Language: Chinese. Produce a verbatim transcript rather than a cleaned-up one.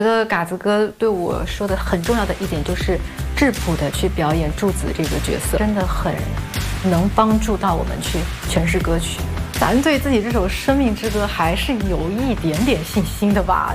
觉得嘎子哥对我说的很重要的一点就是质朴的去表演柱子这个角色，真的很能帮助到我们去诠释歌曲。咱对自己这首《生命之歌》还是有一点点信心的吧。